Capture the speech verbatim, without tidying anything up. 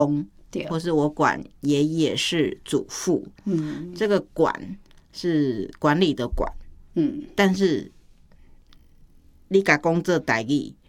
公，或是我管爷爷是祖父，嗯，这个管是管理的管，嗯，但是你甲讲做台语，